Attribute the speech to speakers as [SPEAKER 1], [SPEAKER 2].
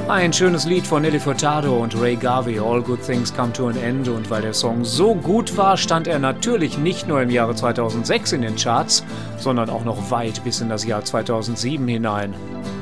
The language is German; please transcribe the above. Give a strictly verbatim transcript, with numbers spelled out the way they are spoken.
[SPEAKER 1] Ein schönes Lied von Nelly Furtado und Ray Garvey, All Good Things Come to an End. Und weil der Song so gut war, stand er natürlich nicht nur im Jahre zweitausendsechs in den Charts, sondern auch noch weit bis in das Jahr zweitausendsieben hinein.